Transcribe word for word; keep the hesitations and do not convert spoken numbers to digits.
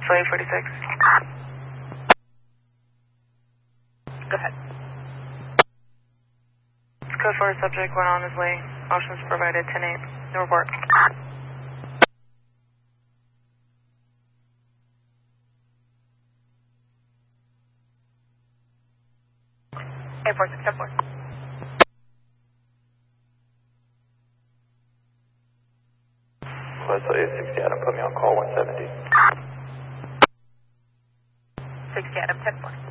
Slave forty-six. Go ahead. Code four subject went on his way. Options provided, ten eight. No report. eight four six seven four. Leslie eight sixty Adam, put me on call one seventy. sixty Adam ten four.